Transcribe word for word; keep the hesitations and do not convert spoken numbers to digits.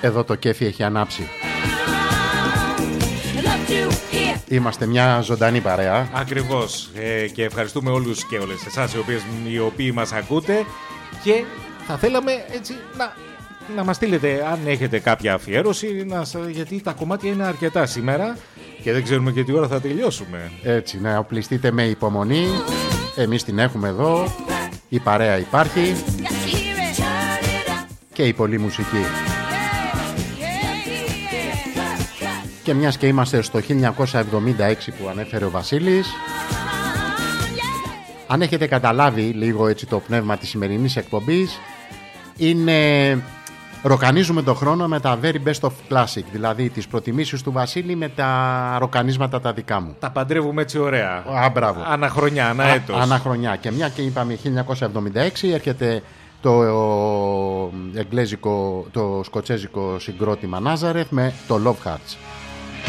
Εδώ το κέφι έχει ανάψει. Είμαστε μια ζωντανή παρέα. Ακριβώς. Ε, και ευχαριστούμε όλους και όλες εσάς οι, οποίες, οι οποίοι μας ακούτε. Και θα θέλαμε έτσι να, να μας στείλετε αν έχετε κάποια αφιέρωση, να, γιατί τα κομμάτια είναι αρκετά σήμερα και δεν ξέρουμε και τι ώρα θα τελειώσουμε. Έτσι, να οπλιστείτε με υπομονή. Εμείς την έχουμε εδώ. Η παρέα υπάρχει. Και η πολλή μουσική. Και μιας και είμαστε στο χίλια εννιακόσια εβδομήντα έξι που ανέφερε ο Βασίλης, αν έχετε καταλάβει λίγο έτσι το πνεύμα της σημερινής εκπομπής, είναι ροκανίζουμε τον χρόνο με τα very best of classic, δηλαδή τις προτιμήσεις του Βασίλη με τα ροκανίσματα τα δικά μου. Τα παντρεύουμε έτσι ωραία. Α, μπράβο. Αναχρονιά, αναέτος. Α, αναχρονιά. Και μια και είπαμε χίλια εννιακόσια εβδομήντα έξι, έρχεται το εγγλέζικο, το σκοτσέζικο συγκρότημα Nazareth με το Love Hearts.